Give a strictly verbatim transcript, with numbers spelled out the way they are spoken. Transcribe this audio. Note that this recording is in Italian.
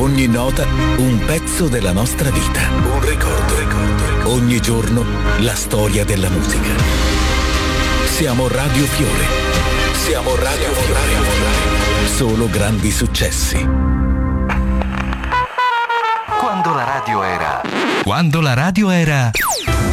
Ogni nota un pezzo della nostra vita. Un ricordo, ricordo, ricordo. Ogni giorno la storia della musica. Siamo Radio Fiore. Siamo Radio Fiore. Solo grandi successi. Quando la radio era... Quando la radio era...